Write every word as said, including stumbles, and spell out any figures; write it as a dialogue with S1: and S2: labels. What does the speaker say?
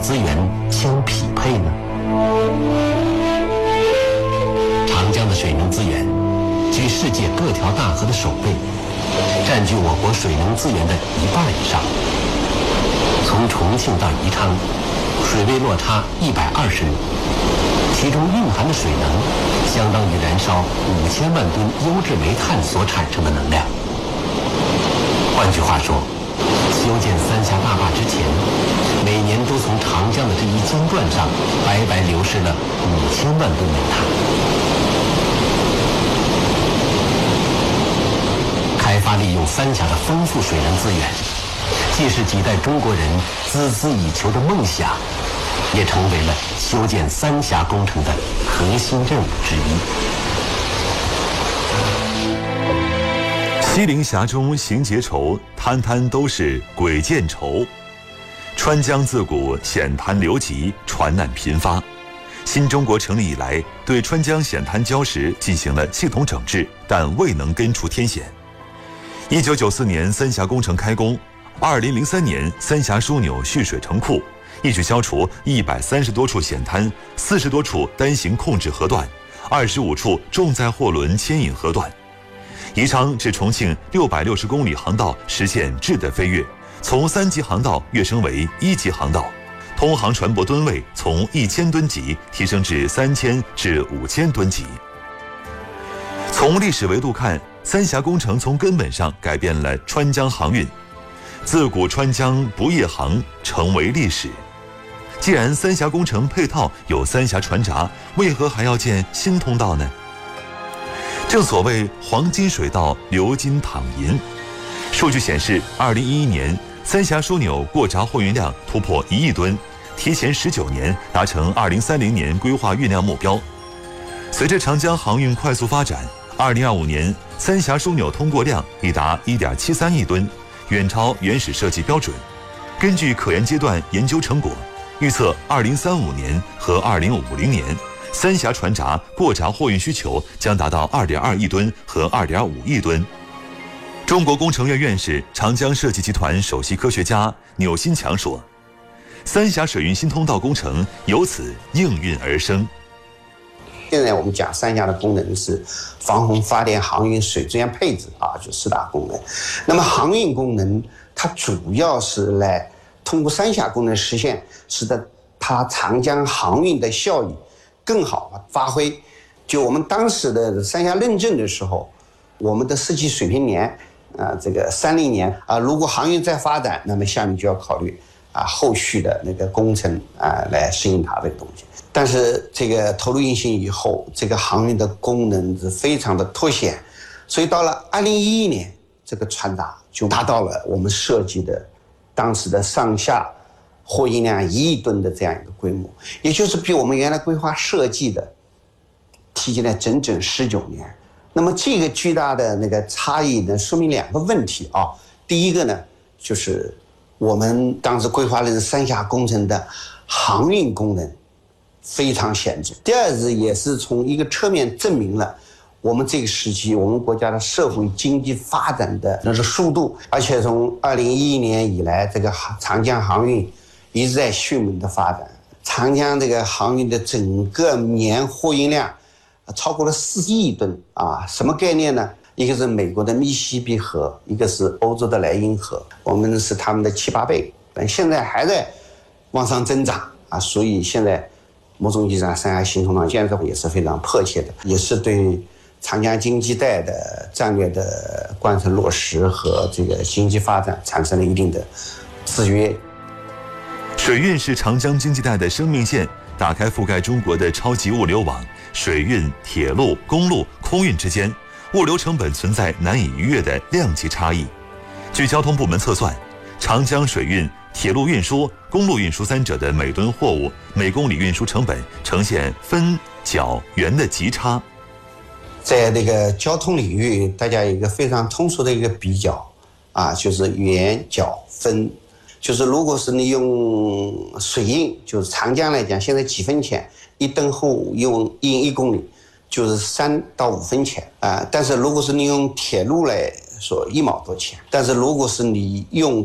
S1: 资源相匹配呢？长江的水能资源居世界各条大河的首位，占据我国水能资源的一半以上。从重庆到宜昌，水位落差一百二十米，其中蕴含的水能相当于燃烧五千万吨优质煤炭所产生的能量。换句话说，修建三峡大坝之前，每年都从长江的这一江段上白白流失了五千万吨煤炭。开发利用三峡的丰富水能资源，既是几代中国人孜孜以求的梦想，也成为了修建三峡工程的核心任务之一。
S2: 西陵峡中行劫仇，滩滩都是鬼见愁。川江自古险滩流急，船难频发。新中国成立以来，对川江险滩礁石进行了系统整治，但未能根除天险。一九九四年三峡工程开工，二零零三年三峡枢纽蓄水成库，一举消除一百三十多处险滩，四十多处单行控制河段，二十五处重载货轮牵引河段。宜昌至重庆六百六十公里航道实现质的飞跃，从三级航道跃升为一级航道，通航船舶吨位从一千吨级提升至三千至五千吨级。从历史维度看，三峡工程从根本上改变了川江航运，自古川江不夜航成为历史。既然三峡工程配套有三峡船闸，为何还要建新通道呢？正所谓黄金水道流金淌银。数据显示，二零一一年三峡枢纽过闸货运量突破一亿吨，提前十九年达成二零三零年规划运量目标。随着长江航运快速发展，二零二五年三峡枢纽通过量已达一点七三亿吨，远超原始设计标准。根据可研阶段研究成果，预测二零三五年和二零五零年。三峡船闸过闸货运需求将达到 二点二亿吨和 二点五亿吨。中国工程院院士、长江设计集团首席科学家钮新强说：“三峡水运新通道工程由此应运而生。”
S3: 现在我们讲三峡的功能是防洪、发电、航运、水资源配置啊，就四大功能。那么航运功能，它主要是来通过三峡功能实现，使得它长江航运的效益更好发挥。就我们当时的三峡认证的时候，我们的设计水平年啊，这个三零年啊，如果航运再发展，那么下面就要考虑啊后续的那个工程啊来适应它这个东西。但是这个投入运行以后，这个航运的功能是非常的凸显，所以到了二零一一年，这个船闸就达到了我们设计的当时的上下货运量一亿吨的这样一个规模，也就是比我们原来规划设计的提前了整整十九年。那么这个巨大的那个差异呢，说明两个问题啊。第一个呢，就是我们当时规划的是三峡工程的航运功能非常显著。第二是也是从一个侧面证明了我们这个时期我们国家的社会经济发展的那是速度，而且从二零一一年以来，这个长江航运一直在迅猛的发展。长江这个航运的整个年货运量超过了四亿吨啊！什么概念呢？一个是美国的密西西比河，一个是欧洲的莱茵河，我们是他们的七八倍，但现在还在往上增长啊！所以现在某种意义上，三峡新通道建设也是非常迫切的，也是对长江经济带的战略的贯彻落实和这个经济发展产生了一定的制约。
S2: 水运是长江经济带的生命线，打开覆盖中国的超级物流网。水运、铁路、公路、空运之间，物流成本存在难以逾越的量级差异。据交通部门测算，长江水运、铁路运输、公路运输三者的每吨货物、每公里运输成本呈现分、角、圆的极差。
S3: 在这个交通领域，大家有一个非常通俗的一个比较啊，就是圆、角、分。就是如果是你用水运，就是长江来讲，现在几分钱一吨货物用运一公里，就是三到五分钱啊。但是如果是你用铁路来说，一毛多钱。但是如果是你用